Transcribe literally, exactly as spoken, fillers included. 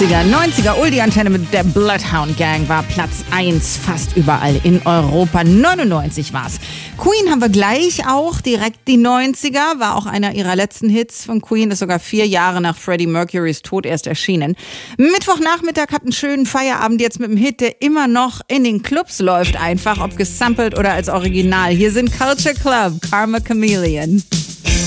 achtziger, neunziger, Oldie-Antenne mit der Bloodhound Gang war Platz eins fast überall in Europa. neunundneunzig war's. Queen haben wir gleich auch, direkt die neunziger, war auch einer ihrer letzten Hits von Queen, ist sogar vier Jahre nach Freddie Mercurys Tod erst erschienen. Mittwochnachmittag habt einen schönen Feierabend jetzt mit dem Hit, der immer noch in den Clubs läuft, einfach, ob gesampelt oder als Original. Hier sind Culture Club, Karma Chameleon.